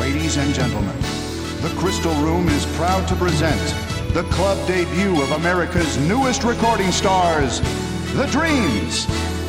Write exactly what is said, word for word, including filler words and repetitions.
Ladies and gentlemen, the Crystal Room is proud to present the club debut of America's newest recording stars, The Dreams.